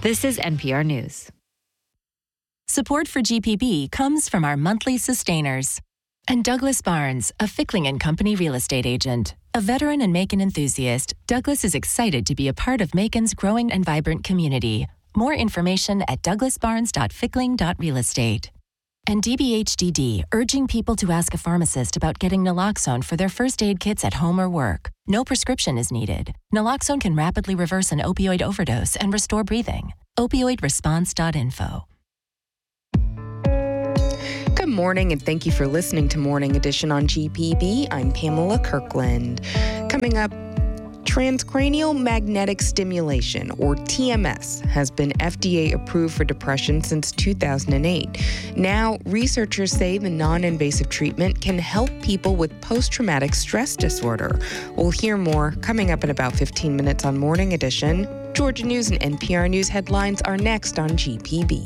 This is NPR News. Support for GPB comes from our monthly sustainers. And Douglas Barnes, a Fickling & Company real estate agent. A veteran and Macon enthusiast, Douglas is excited to be a part of Macon's growing and vibrant community. More information at douglasbarnes.fickling.realestate. And DBHDD, urging people to ask a pharmacist about getting naloxone for their first aid kits at home or work. No prescription is needed. Naloxone can rapidly reverse an opioid overdose and restore breathing. Opioidresponse.info. Good morning, and thank you for listening to Morning Edition on GPB. I'm Pamela Kirkland. Coming up, transcranial magnetic stimulation, or TMS, has been FDA approved for depression since 2008. Now, researchers say the non-invasive treatment can help people with post-traumatic stress disorder. We'll hear more coming up in about 15 minutes on Morning Edition. Georgia News and NPR News headlines are next on GPB.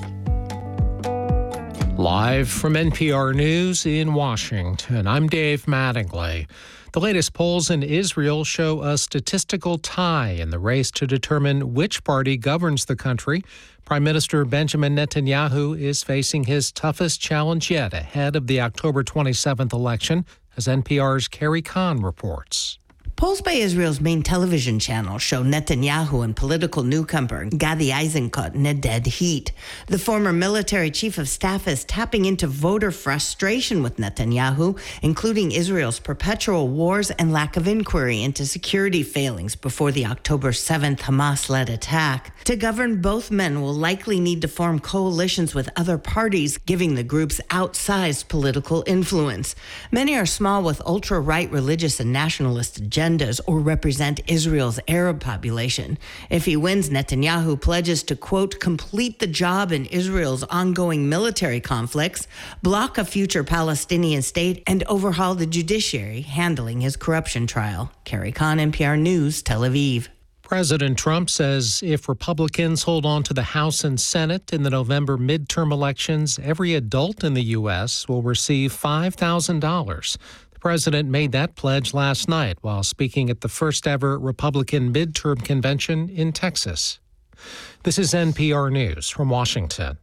Live from NPR News in Washington, I'm Dave Mattingly. The latest polls in Israel show a statistical tie in the race to determine which party governs the country. Prime Minister Benjamin Netanyahu is facing his toughest challenge yet ahead of the October 27th election, as NPR's Carrie Kahn reports. Polls by Israel's main television channel show Netanyahu and political newcomer Gadi Eisenkot in a dead heat. The former military chief of staff is tapping into voter frustration with Netanyahu, including Israel's perpetual wars and lack of inquiry into security failings before the October 7th Hamas-led attack. To govern, both men will likely need to form coalitions with other parties, giving the groups outsized political influence. Many are small with ultra-right religious and nationalist agendas or represent Israel's Arab population. If he wins, Netanyahu pledges to, quote, complete the job in Israel's ongoing military conflicts, block a future Palestinian state, and overhaul the judiciary, handling his corruption trial. Carrie Kahn, NPR News, Tel Aviv. President Trump says if Republicans hold on to the House and Senate in the November midterm elections, every adult in the U.S. will receive $5,000. The president made that pledge last night while speaking at the first ever Republican midterm convention in Texas. This is NPR News from Washington.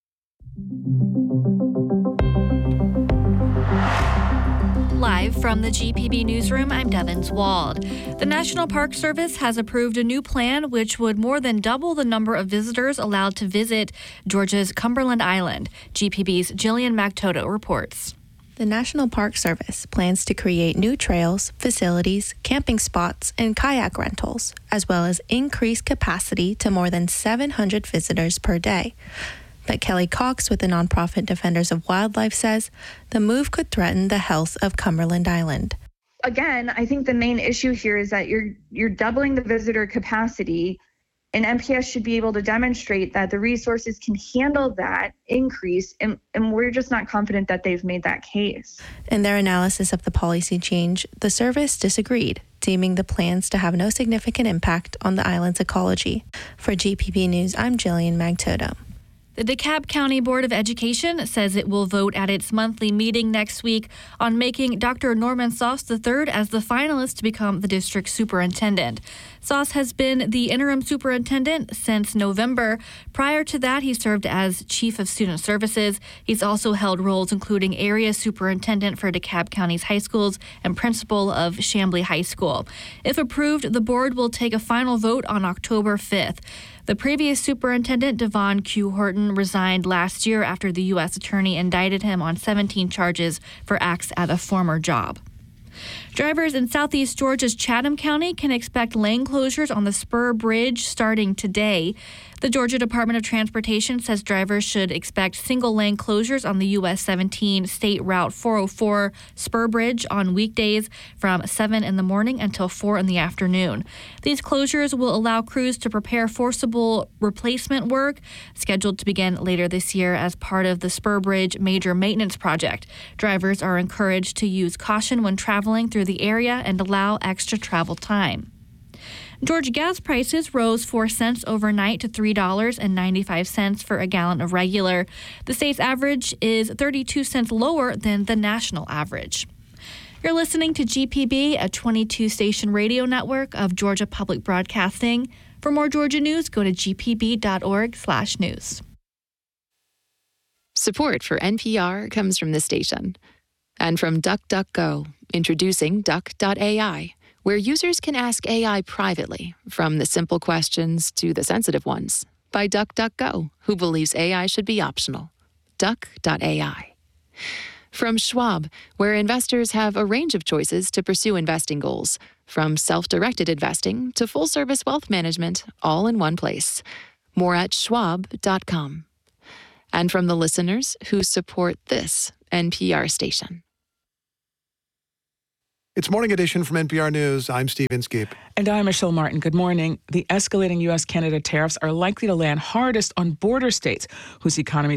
Live from the GPB Newsroom, I'm Devins Wald. The National Park Service has approved a new plan which would more than double the number of visitors allowed to visit Georgia's Cumberland Island. GPB's Jillian Magtoto reports. The National Park Service plans to create new trails, facilities, camping spots, and kayak rentals, as well as increase capacity to more than 700 visitors per day. But Kelly Cox with the nonprofit Defenders of Wildlife says the move could threaten the health of Cumberland Island. Again, I think the main issue here is that you're doubling the visitor capacity, and NPS should be able to demonstrate that the resources can handle that increase, and we're just not confident that they've made that case. In their analysis of the policy change, the service disagreed, deeming the plans to have no significant impact on the island's ecology. For GPB News, I'm Jillian Magtoto. The DeKalb County Board of Education says it will vote at its monthly meeting next week on making Dr. Norman Sauce III as the finalist to become the district superintendent. Sauce has been the interim superintendent since November. Prior to that, he served as chief of student services. He's also held roles including area superintendent for DeKalb County's high schools and principal of Chamblee High School. If approved, the board will take a final vote on October 5th. The previous superintendent, Devon Q. Horton, resigned last year after the U.S. attorney indicted him on 17 charges for acts at a former job. Drivers in southeast Georgia's Chatham County can expect lane closures on the Spur Bridge starting today. The Georgia Department of Transportation says drivers should expect single-lane closures on the US 17 State Route 404 Spur Bridge on weekdays from 7 in the morning until 4 in the afternoon. These closures will allow crews to prepare forcible replacement work scheduled to begin later this year as part of the Spur Bridge major maintenance project. Drivers are encouraged to use caution when traveling through the area and allow extra travel time. Georgia gas prices rose 4 cents overnight to $3.95 for a gallon of regular. The state's average is 32 cents lower than the national average. You're listening to GPB, a 22-station radio network of Georgia Public Broadcasting. For more Georgia news, go to gpb.org/news. Support for NPR comes from this station. And from DuckDuckGo, introducing Duck.ai, where users can ask AI privately, from the simple questions to the sensitive ones, by DuckDuckGo, who believes AI should be optional. Duck.ai. From Schwab, where investors have a range of choices to pursue investing goals, from self-directed investing to full-service wealth management, all in one place. More at schwab.com. And from the listeners who support this NPR station. It's Morning Edition from NPR News. I'm Steve Inskeep. And I'm Michelle Martin. Good morning. The escalating U.S.-Canada tariffs are likely to land hardest on border states, whose economies